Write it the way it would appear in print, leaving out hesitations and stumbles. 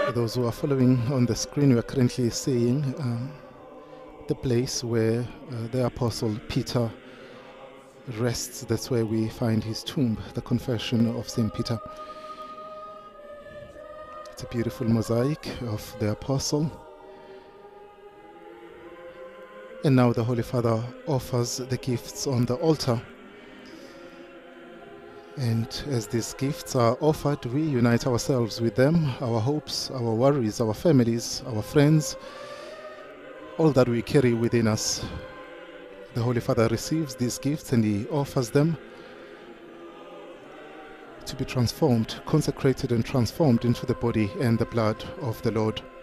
For those who are following on the screen, we are currently seeing the place where the Apostle Peter rests. That's where we find his tomb, the Confession of St. Peter. It's a beautiful mosaic of the Apostle. And now the Holy Father offers the gifts on the altar. And as these gifts are offered, we unite ourselves with them, our hopes, our worries, our families, our friends, all that we carry within us. The Holy Father receives these gifts and he offers them to be transformed, consecrated and transformed into the body and the blood of the Lord.